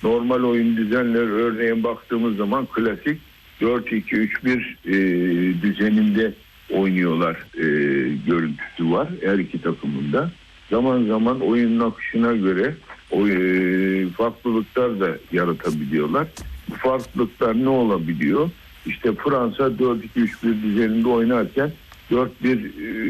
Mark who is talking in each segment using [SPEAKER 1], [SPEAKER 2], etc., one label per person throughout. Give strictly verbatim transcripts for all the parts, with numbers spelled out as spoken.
[SPEAKER 1] normal oyun düzenleri, örneğin baktığımız zaman klasik dört iki üç bir e, düzeninde oynuyorlar e, görüntüsü var her iki takımında. Zaman zaman oyunun akışına göre o, e, farklılıklar da yaratabiliyorlar. Bu farklılıklar ne olabiliyor? İşte Fransa dört iki üç bir düzeninde oynarken dört bir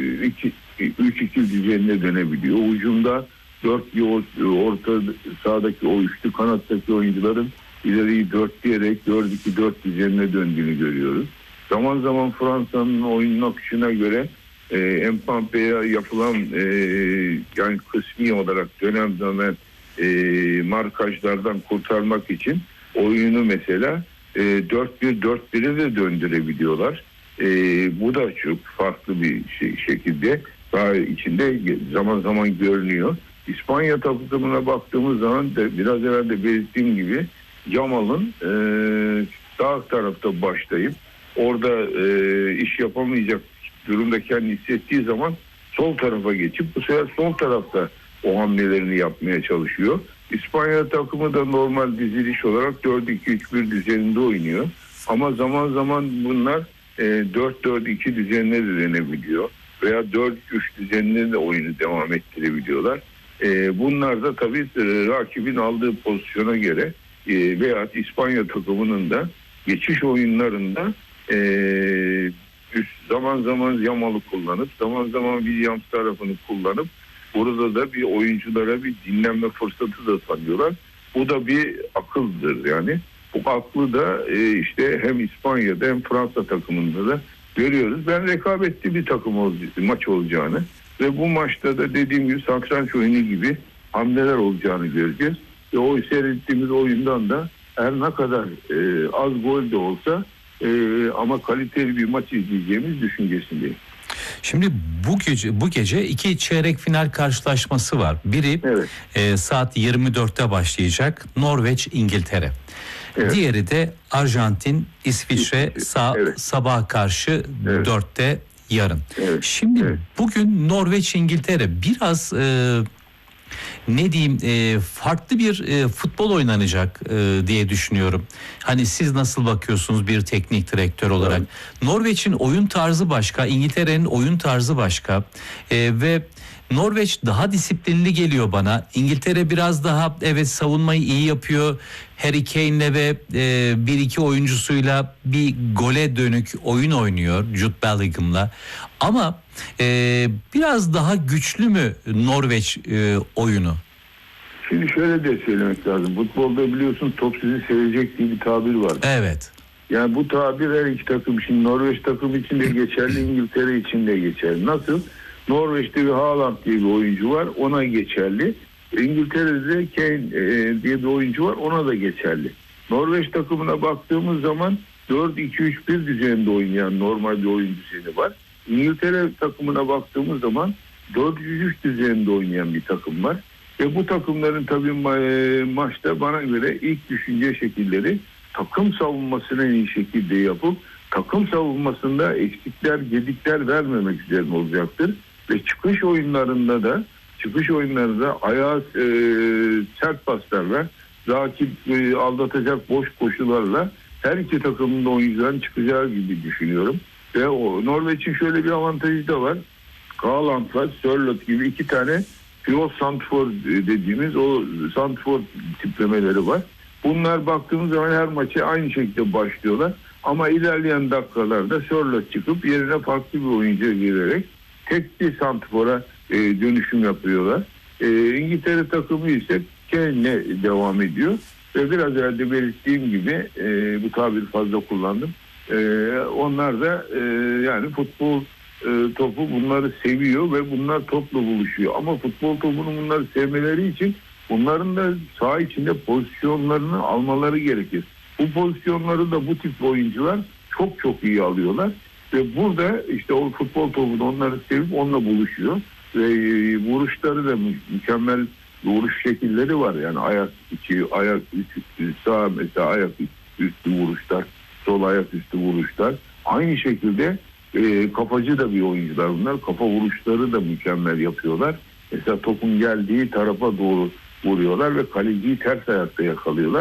[SPEAKER 1] üç iki düzenine dönebiliyor. Hücumda dört bir orta sahadaki o üçlü kanattaki oyuncuların ileriyi dörtleyerek dört iki dört düzenine döndüğünü görüyoruz. Zaman zaman Fransa'nın oyunun akışına göre e, Mbappe'ye yapılan e, yani kısmi olarak dönem dönem e, markajlardan kurtarmak için oyunu mesela e, dört bir dört bire de döndürebiliyorlar. E, bu da çok farklı bir şey, şekilde daha içinde zaman zaman görünüyor. İspanya takımına baktığımız zaman da biraz evvel de belirttiğim gibi Yamal'ın e, sağ tarafta başlayıp orada e, iş yapamayacak durumda kendini hissettiği zaman sol tarafa geçip bu sefer sol tarafta o hamlelerini yapmaya çalışıyor. İspanya takımı da normal diziliş olarak dört iki üç bir düzeninde oynuyor. Ama zaman zaman bunlar e, dört dört iki düzenine de dönebiliyor. Veya dört üç düzenine de oyunu devam ettirebiliyorlar. E, bunlar da tabii e, rakibin aldığı pozisyona göre e, veya İspanya takımının da geçiş oyunlarında e, üst, zaman zaman Yamal'ı kullanıp zaman zaman Williams tarafını kullanıp burada da bir oyunculara bir dinlenme fırsatı da tanıyorlar. Bu da bir akıldır yani. Bu aklı da e, işte hem İspanya'da hem Fransa takımında da görüyoruz. Ben rekabetli bir takım ol, maç olacağını ve bu maçta da dediğim gibi satranç oyunu gibi hamleler olacağını göreceğiz. Ve o seyrettiğimiz oyundan da her ne kadar e, az gol de olsa e, ama kaliteli bir maç izleyeceğimiz düşüncesindeyim.
[SPEAKER 2] Şimdi bu gece bu gece iki çeyrek final karşılaşması var. Biri
[SPEAKER 1] evet.
[SPEAKER 2] e, saat yirmi dörtte başlayacak. Norveç İngiltere. Evet. Diğeri de Arjantin İsviçre sa- evet. sabah karşı evet. dörtte yarın. Evet. Şimdi evet. bugün Norveç İngiltere biraz e, ne diyeyim e, farklı bir e, futbol oynanacak e, diye düşünüyorum. Hani siz nasıl bakıyorsunuz bir teknik direktör olarak? Evet. Norveç'in oyun tarzı başka, İngiltere'nin oyun tarzı başka e, ve Norveç daha disiplinli geliyor bana. İngiltere biraz daha evet savunmayı iyi yapıyor. Harry Kane'le ve e, bir iki oyuncusuyla bir gole dönük oyun oynuyor Jude Bellingham'la. Ama e, biraz daha güçlü mü Norveç e, oyunu?
[SPEAKER 1] Şimdi şöyle de söylemek lazım. Futbolda biliyorsun top sizi sevecek diye bir tabir var.
[SPEAKER 2] Evet.
[SPEAKER 1] Yani bu tabir her iki takım için, Norveç takım için de geçerli, İngiltere için de geçerli. Nasıl? Norveç'te bir Haaland diye bir oyuncu var, ona geçerli. İngiltere'de Kane e, diye bir oyuncu var, ona da geçerli. Norveç takımına baktığımız zaman dört iki üç bir düzeninde oynayan normal bir oyun düzeni var. İngiltere takımına baktığımız zaman dört üç üç düzeninde oynayan bir takım var. Ve bu takımların tabii ma- maçta bana göre ilk düşünce şekilleri takım savunmasını en iyi şekilde yapıp takım savunmasında eksikler, gedikler vermemek üzerine olacaktır. Ve çıkış oyunlarında da çıkış oyunlarında ayağa e, sert paslarla rakip e, aldatacak boş koşularla her iki takımın da oyuncuların çıkacağı gibi düşünüyorum. Ve o Norveç'in şöyle bir avantajı da var. Haaland'la Sørloth gibi iki tane pivot santrfor dediğimiz o santrfor tiplemeleri var. Bunlar baktığımız zaman her maçı aynı şekilde başlıyorlar. Ama ilerleyen dakikalarda Sørloth çıkıp yerine farklı bir oyuncuya girerek tek bir santrfora e, dönüşüm yapıyorlar. E, İngiltere takımı ise Kane'le devam ediyor. Ve biraz evvel belirttiğim gibi e, bu tabiri fazla kullandım. E, onlar da e, yani futbol e, topu bunları seviyor ve bunlar topla buluşuyor. Ama futbol topunu bunları sevmeleri için bunların da saha içinde pozisyonlarını almaları gerekir. Bu pozisyonları da bu tip oyuncular çok çok iyi alıyorlar. Ve burada işte o futbol topunu onları sevip onunla buluşuyor. Ve vuruşları da mü- mükemmel vuruş şekilleri var. Yani ayak içi, ayak üstü, sağ mesela ayak üstü vuruşlar, sol ayak üstü vuruşlar. Aynı şekilde e, kafacı da bir oyuncular bunlar. Kafa vuruşları da mükemmel yapıyorlar. Mesela topun geldiği tarafa doğru vuruyorlar ve kaleciyi ters ayakta yakalıyorlar.